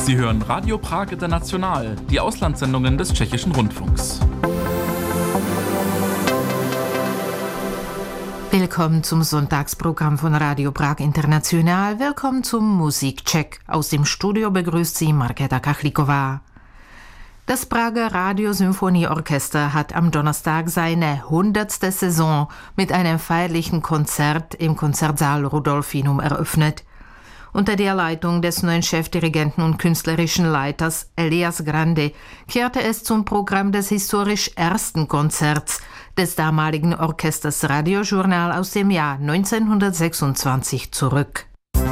Sie hören Radio Prag International, die Auslandssendungen des Tschechischen Rundfunks. Willkommen zum Sonntagsprogramm von Radio Prag International. Willkommen zum Musikcheck. Aus dem Studio begrüßt Sie Markéta Kachlíková. Das Prager Radiosymphonieorchester hat am Donnerstag seine 100. Saison mit einem feierlichen Konzert im Konzertsaal Rudolfinum eröffnet. Unter der Leitung des neuen Chefdirigenten und künstlerischen Leiters Elias Grande kehrte es zum Programm des historisch ersten Konzerts des damaligen Orchesters Radiojournal aus dem Jahr 1926 zurück.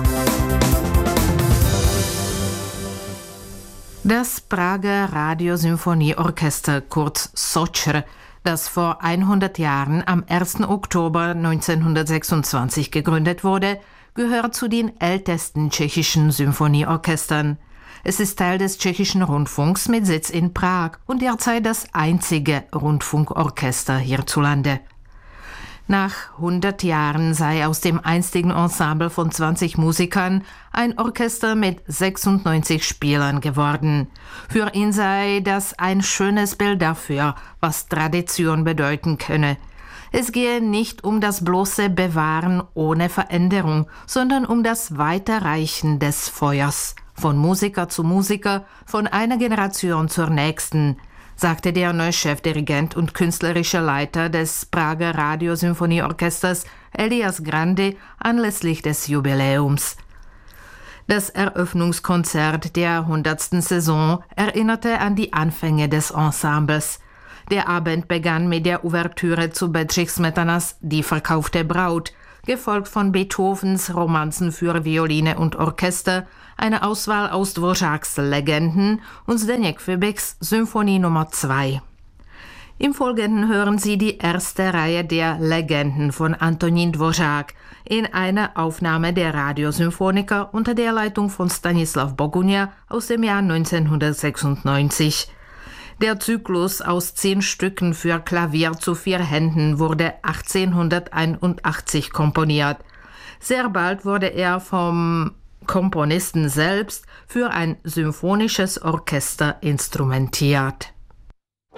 Das Prager Radiosymphonieorchester, kurz SOCR, das vor 100 Jahren am 1. Oktober 1926 gegründet wurde, gehört zu den ältesten tschechischen Symphonieorchestern. Es ist Teil des Tschechischen Rundfunks mit Sitz in Prag und derzeit das einzige Rundfunkorchester hierzulande. Nach 100 Jahren sei aus dem einstigen Ensemble von 20 Musikern ein Orchester mit 96 Spielern geworden. Für ihn sei das ein schönes Bild dafür, was Tradition bedeuten könne. Es gehe nicht um das bloße Bewahren ohne Veränderung, sondern um das Weiterreichen des Feuers, von Musiker zu Musiker, von einer Generation zur nächsten, sagte der neue Chefdirigent und künstlerische Leiter des Prager Radiosymphonieorchesters Elias Grande anlässlich des Jubiläums. Das Eröffnungskonzert der 100. Saison erinnerte an die Anfänge des Ensembles. Der Abend begann mit der Ouvertüre zu Bedřich Smetanas Die verkaufte Braut, gefolgt von Beethovens Romanzen für Violine und Orchester, eine Auswahl aus Dvořáks Legenden und Zdeněk Fibichs Symphonie Nummer 2. Im Folgenden hören Sie die erste Reihe der Legenden von Antonín Dvořák in einer Aufnahme der Radiosymphoniker unter der Leitung von Stanislav Boguňa aus dem Jahr 1996. Der Zyklus aus 10 Stücken für Klavier zu 4 Händen wurde 1881 komponiert. Sehr bald wurde er vom Komponisten selbst für ein symphonisches Orchester instrumentiert.